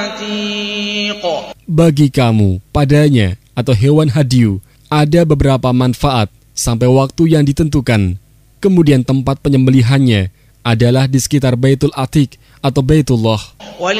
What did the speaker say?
Bagi kamu, padanya atau hewan hadyu, ada beberapa manfaat sampai waktu yang ditentukan. Kemudian tempat penyembelihannya adalah di sekitar Baitul Atiq atau Baitullah.